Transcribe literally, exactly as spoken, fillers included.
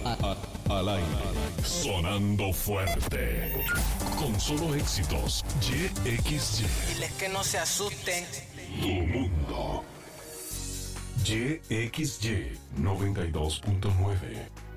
Al aire. Sonando fuerte. Con solo éxitos. Y X Y. Diles que no se asusten. Tu mundo. Y X Y noventa y dos punto nueve.